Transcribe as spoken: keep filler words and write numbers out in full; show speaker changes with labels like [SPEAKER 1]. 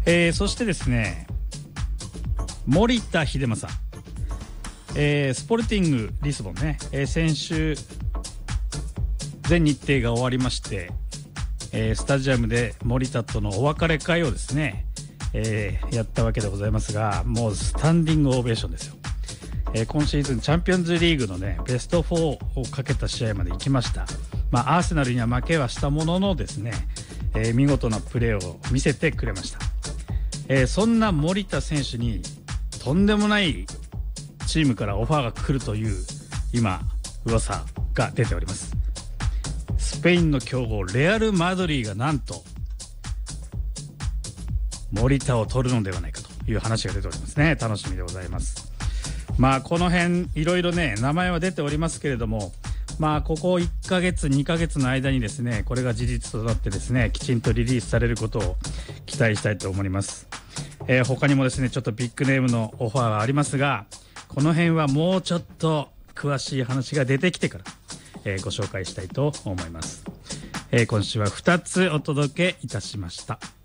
[SPEAKER 1] えー、そしてですね、守田英正、えー、スポルティングリスボンね、えー、先週全日程が終わりまして、えー、スタジアムで守田とのお別れ会をですね、えー、やったわけでございますが、もうスタンディングオベーションですよ。えー、今シーズンチャンピオンズリーグのねベストフォーをかけた試合まで行きました。まあアーセナルには負けはしたもののですね、えー、見事なプレーを見せてくれました。えー、そんな守田選手にとんでもないチームからオファーが来るという今噂が出ております。スペインの強豪レアル・マドリーがなんと守田を取るのではないかという話が出ておりますね。楽しみでございます。まあこの辺いろいろね名前は出ておりますけれども、まあここいっかげつにかげつの間にですね、これが事実となってですね、きちんとリリースされることを期待したいと思います。えー、他にもですねちょっとビッグネームのオファーがありますが、この辺はもうちょっと詳しい話が出てきてから、えー、ご紹介したいと思います。えー、今週はふたつお届けいたしました。